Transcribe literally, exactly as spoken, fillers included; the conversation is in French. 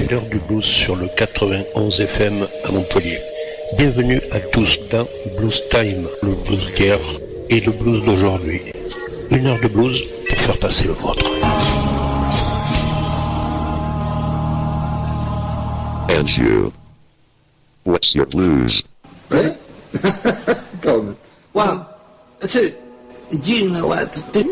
C'est l'heure du blues sur le quatre-vingt-onze F M à Montpellier. Bienvenue à tous dans Blues Time, le blues d'hier et le blues d'aujourd'hui. Une heure de blues pour faire passer le vôtre. And you, what's your blues? Eh? Come? One, two, you know what to do.